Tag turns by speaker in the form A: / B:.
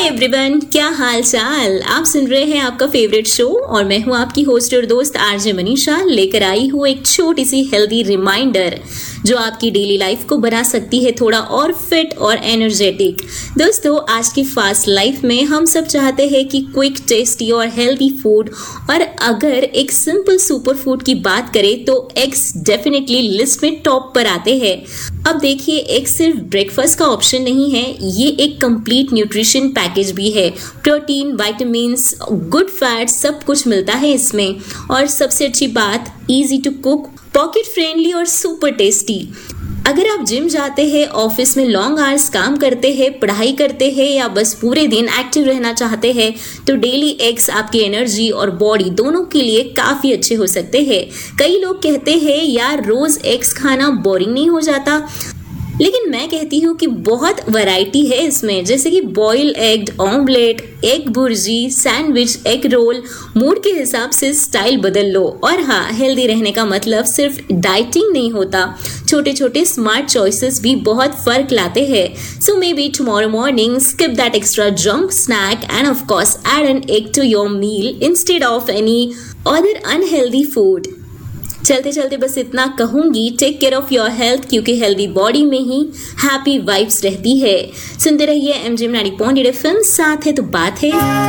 A: Everyone, क्या हाल चाल। आप सुन रहे हैं आपका फेवरेट शो और मैं हूं आपकी होस्ट और दोस्त आरजे मनीषा, लेकर आई हूं एक छोटी सी हेल्दी रिमाइंडर जो आपकी डेली लाइफ को बना सकती है थोड़ा और फिट और एनर्जेटिक। दोस्तों, आज की फास्ट लाइफ में हम सब चाहते हैं कि क्विक, टेस्टी और हेल्दी फूड, और अगर एक सिंपल सुपर फूड की बात करें तो एग्स डेफिनेटली लिस्ट में टॉप पर आते हैं। अब देखिए, एग सिर्फ ब्रेकफास्ट का ऑप्शन नहीं है, ये एक कंप्लीट न्यूट्रिशन पैकेज भी है। प्रोटीन, विटामिन्स, गुड फैट, सब कुछ मिलता है इसमें। और सबसे अच्छी बात, easy to cook, pocket friendly और सुपर टेस्टी। अगर आप जिम जाते हैं, ऑफिस में लॉन्ग आवर्स काम करते हैं, पढ़ाई करते हैं या बस पूरे दिन एक्टिव रहना चाहते हैं, तो डेली एग्स आपकी एनर्जी और बॉडी दोनों के लिए काफी अच्छे हो सकते हैं। कई लोग कहते हैं यार रोज एग्स खाना बोरिंग नहीं हो जाता, लेकिन मैं कहती हूँ कि बहुत वैरायटी है इसमें, जैसे कि boiled egg omelette, egg bhurji, sandwich, egg roll. Mood के हिसाब से स्टाइल बदल लो। और हाँ, हेल्दी रहने का मतलब सिर्फ डाइटिंग नहीं होता, छोटे छोटे स्मार्ट चॉइसेस भी बहुत फर्क लाते हैं। सो may be tomorrow morning skip that extra junk snack end of course add an egg to your meal instead of any other unhealthy food. चलते चलते बस इतना कहूंगी, take care of your health, क्योंकि हेल्दी बॉडी में ही happy vibes रहती है। सुनते रहिए MGM 90.8 FM, साथ है तो बात है।